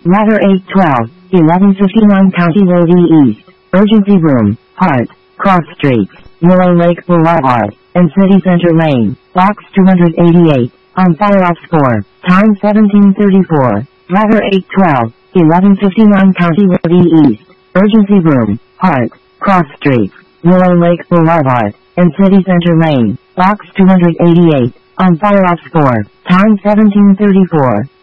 Ladder 812, 1159 County Road E East, Emergency Room, Hart, Cross Streets, Willow Lake Boulevard, and City Center Lane, Box 288, on fire off score, time 1734, Ladder 812, 1159 County Road E East, Emergency Room, Hart, Cross Streets, Willow Lake Boulevard, and City Center Lane, Box 288, on fire off score, time 1734.